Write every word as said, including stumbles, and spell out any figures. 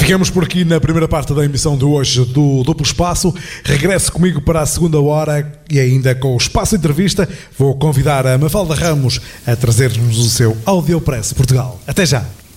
Ficamos por aqui na primeira parte da emissão de hoje do Duplo Espaço. Regresse comigo para a segunda hora e ainda com o Espaço Entrevista vou convidar a Mafalda Ramos a trazer-nos o seu Audiopress Portugal. Até já!